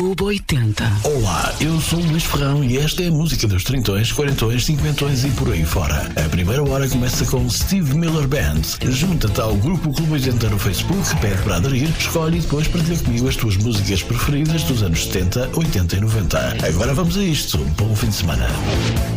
Clube 80. Olá, eu sou o Luís Ferrão e esta é a música dos trintões, quarentões, cinquentões e por aí fora. A primeira hora começa com Steve Miller Band. Junta-te ao Grupo Clube 80 no Facebook, pede para aderir, escolhe e depois partilha comigo as tuas músicas preferidas dos anos 70, 80 e 90. Agora vamos a isto. Bom fim de semana.